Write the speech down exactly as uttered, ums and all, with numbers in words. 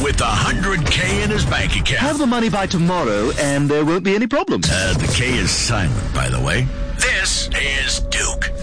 with one hundred K in his bank account. Have the money by tomorrow, and there won't be any problems. Uh, the K is silent, by the way. This is Duke.